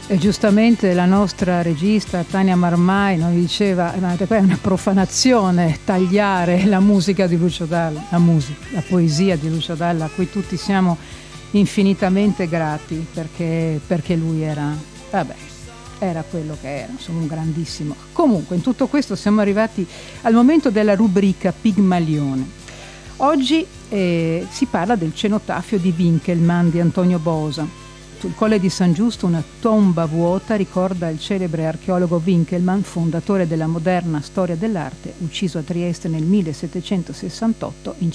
E giustamente la nostra regista Tania Marmai noi diceva: ma è una profanazione tagliare la musica di Lucio Dalla, la poesia di Lucio Dalla, a cui tutti siamo infinitamente grati, perché lui era quello che era, insomma, un grandissimo. Comunque, in tutto questo siamo arrivati al momento della rubrica Pigmalione. Oggi si parla del cenotafio di Winkelmann di Antonio Bosa. Sul Colle di San Giusto una tomba vuota ricorda il celebre archeologo Winkelmann, fondatore della moderna storia dell'arte, ucciso a Trieste nel 1768 in